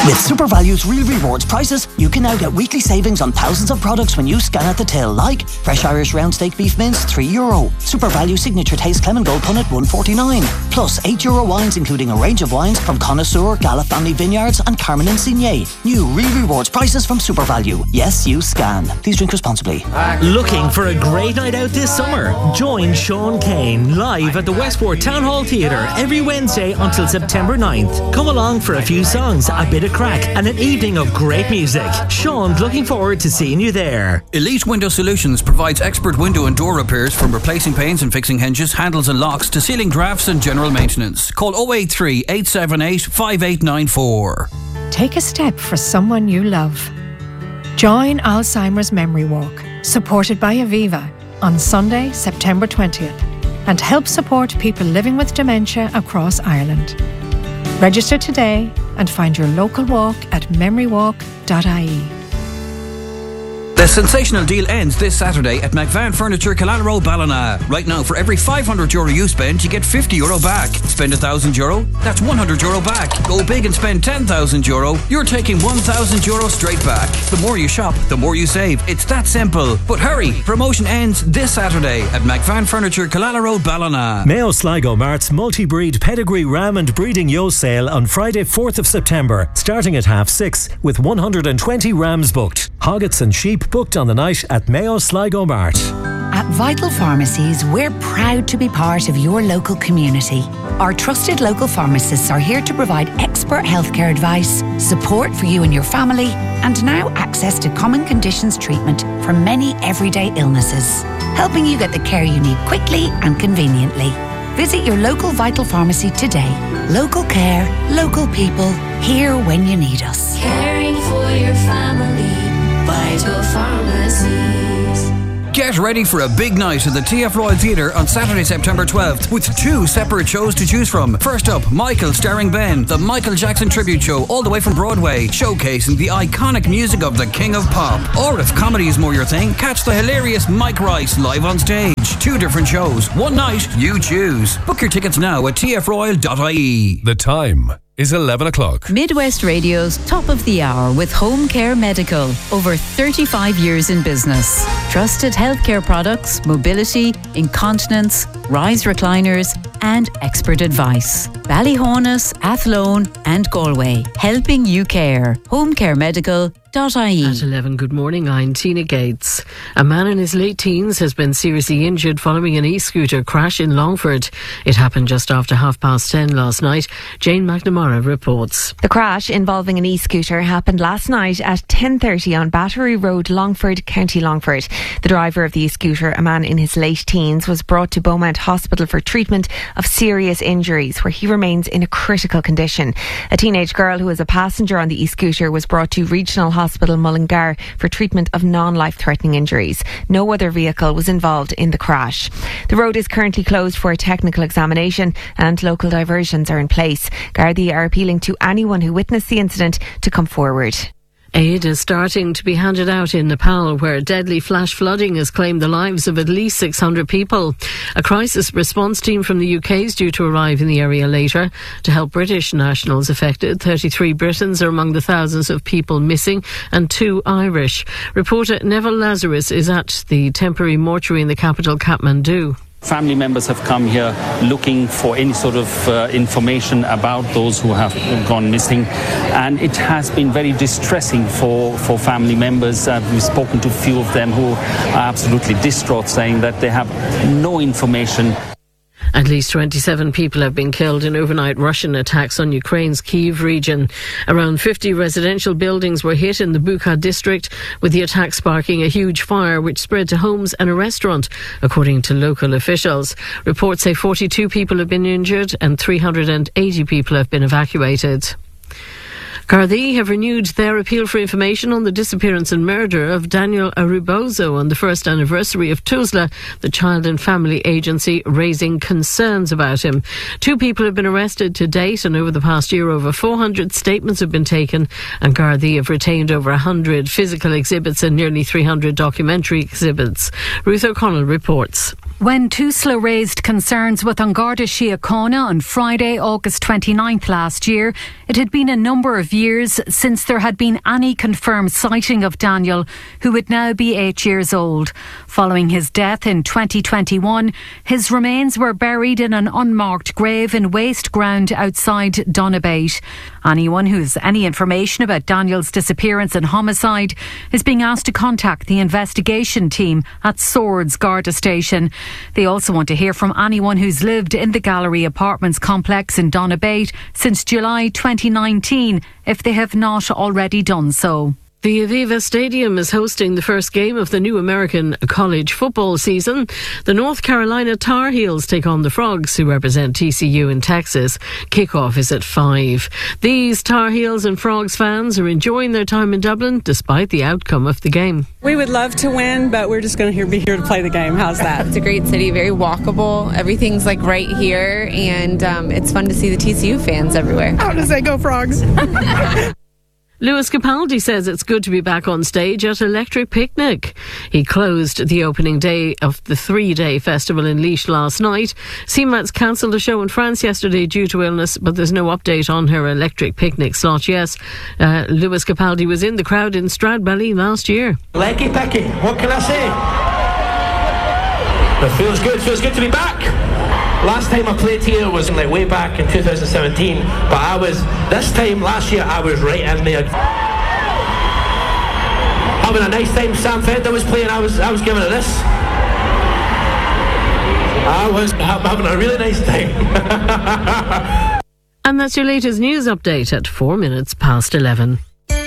With SuperValue's Real Rewards prices, you can now get weekly savings on thousands of products when you scan at the till, like fresh Irish round steak beef mince, €3. SuperValue Signature Taste Clement Gold Punnet, $1.49. Plus €8 wines, including a range of wines from Connoisseur, Gala Family Vineyards and Carmen and Signet. New Real Rewards prices from SuperValue. Yes, you scan. Please drink responsibly. Looking for a great night out this summer? Join Sean Kane live at the Westport Town Hall Theatre every Wednesday until September 9th. Come along for a few songs, a bit of crack and an evening of great music. Sean's looking forward to seeing you there. Elite Window Solutions provides expert window and door repairs, from replacing panes and fixing hinges, handles and locks to sealing drafts and general maintenance. Call 083 878 5894. Take a step for someone you love. Join Alzheimer's Memory Walk, supported by Aviva, on Sunday, September 20th, and help support people living with dementia across Ireland. Register today and find your local walk at memorywalk.ie. The sensational deal ends this Saturday at McVan Furniture, Killala, Ballina. Right now, for every €500 you spend, you get €50 back. Spend €1,000, that's €100 back. Go big and spend €10,000, you're taking €1,000 straight back. The more you shop, the more you save. It's that simple. But hurry, promotion ends this Saturday at McVan Furniture, Killala, Ballina. Mayo Sligo Mart's multi-breed pedigree ram and breeding ewe sale on Friday 4th of September, starting at 6:30, with 120 rams booked. Hoggets and sheep booked on the night at Mayo Sligo Mart. At Vital Pharmacies, we're proud to be part of your local community. Our trusted local pharmacists are here to provide expert healthcare advice, support for you and your family, and now access to common conditions treatment for many everyday illnesses, helping you get the care you need quickly and conveniently. Visit your local Vital Pharmacy today. Local care, local people, here when you need us. Caring for your family, Vital Pharmacies. Get ready for a big night at the TF Royal Theatre on Saturday, September 12th, with 2 separate shows to choose from. First up, Michael starring Ben, the Michael Jackson tribute show all the way from Broadway, showcasing the iconic music of the King of Pop. Or if comedy is more your thing, catch the hilarious Mike Rice live on stage. 2 different shows, one night, you choose. Book your tickets now at tfroyal.ie. The time is 11 o'clock. Midwest Radio's Top of the Hour with Home Care Medical. Over 35 years in business. Trusted healthcare products, mobility, incontinence, rise recliners and expert advice. Ballyhonus, Athlone and Galway. Helping you care. homecaremedical.ie. At 11, good morning, I'm Tina Gates. A man in his late teens has been seriously injured following an e-scooter crash in Longford. It happened just after 10:30 last night. Jane McNamara reports. The crash involving an e-scooter happened last night at 10:30 on Battery Road, Longford, County Longford. The driver of the e-scooter, a man in his late teens, was brought to Beaumont Hospital for treatment of serious injuries, where he remains in a critical condition. A teenage girl who was a passenger on the e-scooter was brought to Regional Hospital Mullingar for treatment of non-life-threatening injuries. No other vehicle was involved in the crash. The road is currently closed for a technical examination and local diversions are in place. Gardaí are appealing to anyone who witnessed the incident to come forward. Aid is starting to be handed out in Nepal, where deadly flash flooding has claimed the lives of at least 600 people. A crisis response team from the UK is due to arrive in the area later to help British nationals affected. 33 Britons are among the thousands of people missing and 2 Irish. Reporter Neville Lazarus is at the temporary mortuary in the capital, Kathmandu. Family members have come here looking for any sort of information about those who have gone missing, and it has been very distressing for family members. We've spoken to a few of them who are absolutely distraught, saying that they have no information. At least 27 people have been killed in overnight Russian attacks on Ukraine's Kyiv region. Around 50 residential buildings were hit in the Bucha district, with the attack sparking a huge fire which spread to homes and a restaurant, according to local officials. Reports say 42 people have been injured and 380 people have been evacuated. Gardaí have renewed their appeal for information on the disappearance and murder of Daniel Arubozo on the first anniversary of TUSLA, the Child and Family Agency, raising concerns about him. 2 people have been arrested to date, and over the past year over 400 statements have been taken, and Gardaí have retained over 100 physical exhibits and nearly 300 documentary exhibits. Ruth O'Connell reports. When Tusla raised concerns with An Garda Síochána on Friday, August 29th last year, it had been a number of years since there had been any confirmed sighting of Daniel, who would now be 8 years old. Following his death in 2021, his remains were buried in an unmarked grave in waste ground outside Donabate. Anyone who has any information about Daniel's disappearance and homicide is being asked to contact the investigation team at Swords Garda Station. They also want to hear from anyone who's lived in the Gallery Apartments complex in Donabate since July 2019, if they have not already done so. The Aviva Stadium is hosting the first game of the new American college football season. The North Carolina Tar Heels take on the Frogs, who represent TCU in Texas. Kickoff is at 5. These Tar Heels and Frogs fans are enjoying their time in Dublin despite the outcome of the game. We would love to win, but we're just going to be here to play the game. How's that? It's a great city, very walkable. Everything's like right here, and it's fun to see the TCU fans everywhere. How does that go, Frogs? Lewis Capaldi says it's good to be back on stage at Electric Picnic. He closed the opening day of the 3-day festival in Laois last night. CMAT's cancelled a show in France yesterday due to illness, but there's no update on her Electric Picnic slot yet. Lewis Capaldi was in the crowd in Stradbally last year. Leggy picky, what can I say? It feels good to be back. Last time I played here was like way back in 2017, but this time last year I was right in there. Having a nice time. Sam Fender was playing, I was giving it this. I was having a really nice time. And that's your latest news update at 4 minutes past 11.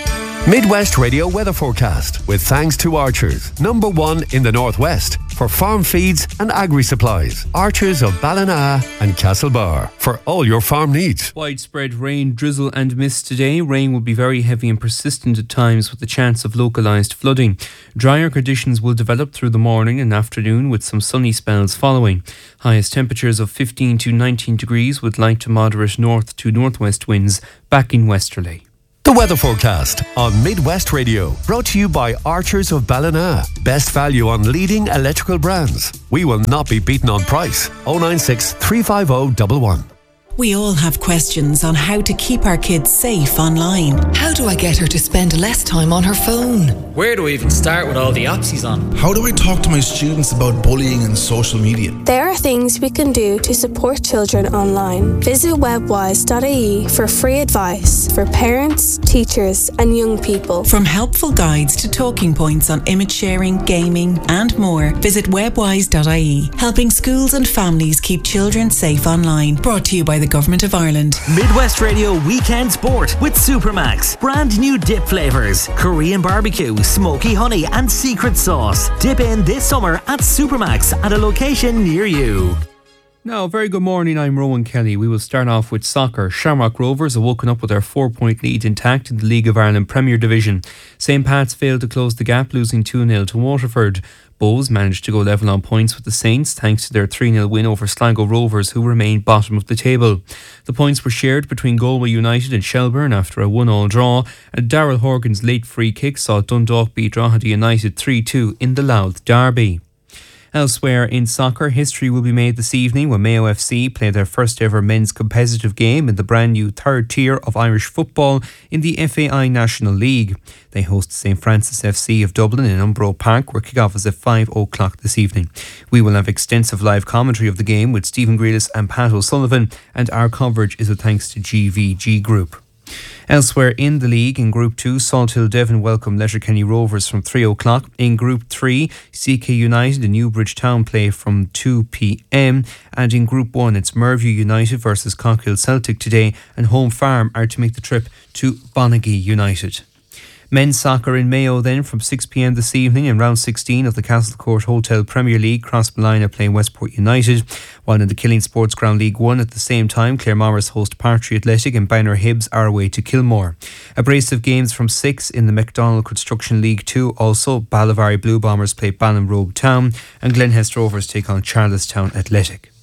Midwest Radio weather forecast with thanks to Archers, #1 in the Northwest for farm feeds and agri-supplies. Archers of Ballina and Castlebar for all your farm needs. Widespread rain, drizzle and mist today. Rain will be very heavy and persistent at times with the chance of localised flooding. Drier conditions will develop through the morning and afternoon with some sunny spells following. Highest temperatures of 15 to 19 degrees with light to moderate north to northwest winds backing westerly. The weather forecast on Midwest Radio, brought to you by Archers of Ballina. Best value on leading electrical brands. We will not be beaten on price. 096 350 111. We all have questions on how to keep our kids safe online. How do I get her to spend less time on her phone? Where do I even start with all the apps he's on? How do I talk to my students about bullying and social media? There are things we can do to support children online. Visit webwise.ie for free advice for parents, teachers and young people. From helpful guides to talking points on image sharing, gaming and more, visit webwise.ie, helping schools and families keep children safe online. Brought to you by the Government of Ireland. Midwest Radio Weekend Sport with Supermax. Brand new dip flavours. Korean barbecue, smoky honey and secret sauce. Dip in this summer at Supermax at a location near you. Now, very good morning, I'm Rowan Kelly. We will start off with soccer. Shamrock Rovers have woken up with their 4-point lead intact in the League of Ireland Premier Division. St. Pat's failed to close the gap, losing 2-0 to Waterford. Bows managed to go level on points with the Saints thanks to their 3-0 win over Sligo Rovers, who remain bottom of the table. The points were shared between Galway United and Shelburne after a 1-1 draw, and Darrell Horgan's late free kick saw Dundalk beat Drogheda United 3-2 in the Louth derby. Elsewhere in soccer, history will be made this evening when Mayo FC play their first ever men's competitive game in the brand new third tier of Irish football in the FAI National League. They host St Francis FC of Dublin in Umbro Park, where kick-off is at 5 o'clock this evening. We will have extensive live commentary of the game with Stephen Grealis and Pat O'Sullivan, and our coverage is a thanks to GVG Group. Elsewhere in the league, in Group 2, Salthill Devon welcome Letterkenny Rovers from 3 o'clock. In Group 3, CK United and Newbridge Town play from 2 p.m. And in Group 1, it's Merview United versus Cockhill Celtic today, and Home Farm are to make the trip to Bonaghy United. Men's soccer in Mayo then from 6pm this evening in round 16 of the Castlecourt Hotel Premier League. Crossmolina are playing Westport United, while in the Killeen Sports Ground League 1 at the same time Claremorris host Partry Athletic and Banner Hibs are away to Kilmore. A brace of games from 6 in the McDonald Construction League 2 also. Ballivary Blue Bombers play Ballinrobe Town and Glenhest Rovers take on Charlestown Athletic.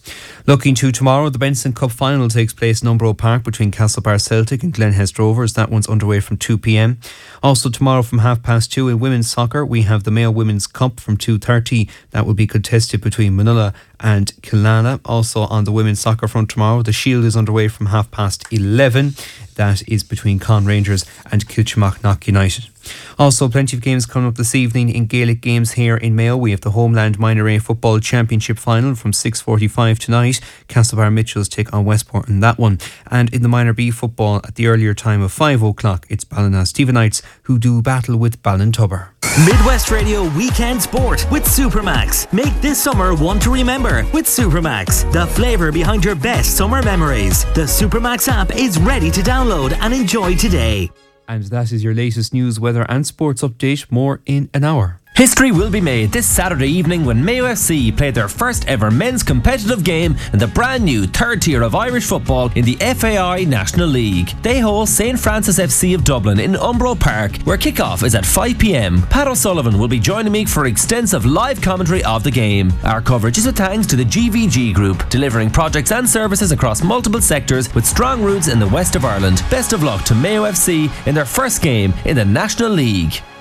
Looking to tomorrow, the Benson Cup final takes place in Umbro Park between Castlebar Celtic and Glenhest Rovers. That one's underway from 2 p.m. Also tomorrow from 2:30 in women's soccer, we have the Mayo Women's Cup from 2:30. That will be contested between Manila and Kilnana. Also on the women's soccer front tomorrow, the Shield is underway from 11:30. That is between Con Rangers and Kilchamacknock United. Also, plenty of games coming up this evening in Gaelic games here in Mayo. We have the Homeland Minor A Football Championship final from 6:45 tonight. Castlebar Mitchells take on Westport in that one. And in the Minor B football at the earlier time of 5 o'clock, it's Ballina Stephenites who do battle with Ballintubber. Midwest Radio Weekend Sport with Supermax. Make this summer one to remember with Supermax, the flavour behind your best summer memories. The Supermax app is ready to download and enjoy today. And that is your latest news, weather and sports update. More in an hour. History will be made this Saturday evening when Mayo FC play their first ever men's competitive game in the brand new third tier of Irish football in the FAI National League. They host St Francis FC of Dublin in Umbro Park, where kick-off is at 5 p.m. Pat O'Sullivan will be joining me for extensive live commentary of the game. Our coverage is with thanks to the GVG Group, delivering projects and services across multiple sectors with strong roots in the west of Ireland. Best of luck to Mayo FC in their first game in the National League.